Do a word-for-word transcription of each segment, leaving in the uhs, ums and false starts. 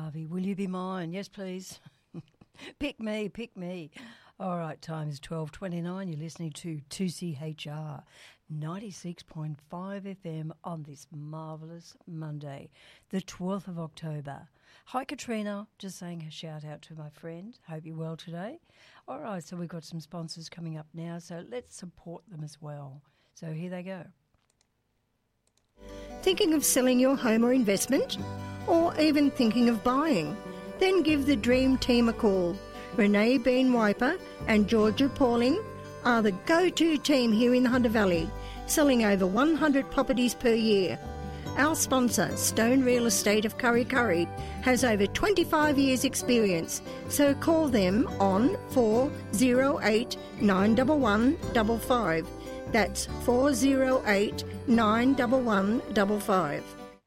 Harvey, will you be mine? Yes, please. Pick me, pick me. All right, time is twelve twenty-nine. You're listening to two C H R ninety-six point five F M on this marvellous Monday, the twelfth of October. Hi, Katrina. Just saying a shout out to my friend. Hope you're well today. All right, so we've got some sponsors coming up now, so let's support them as well. So here they go. Thinking of selling your home or investment? Or even thinking of buying? Then give the Dream Team a call. Renee Bean Wiper and Georgia Pauling are the go-to team here in the Hunter Valley, selling over one hundred properties per year. Our sponsor, Stone Real Estate of Curry Curry, has over twenty-five years experience, so call them on four oh eight, nine one one, five five. That's four oh eight, nine one one, five five.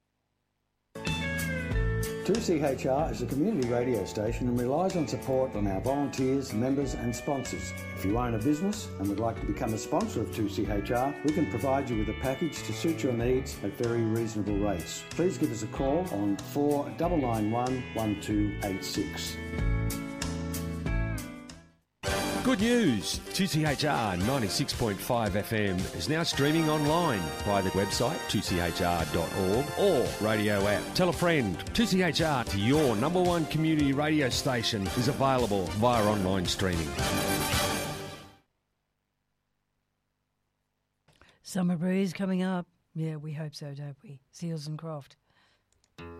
two C H R is a community radio station and relies on support from our volunteers, members and sponsors. If you own a business and would like to become a sponsor of two C H R, we can provide you with a package to suit your needs at very reasonable rates. Please give us a call on four nine nine one, one two eight six. Good news! two C H R ninety-six point five F M is now streaming online via the website two c h r dot org or radio app. Tell a friend. two C H R, to your number one community radio station, is available via online streaming. Summer breeze coming up. Yeah, we hope so, don't we? Seals and Croft.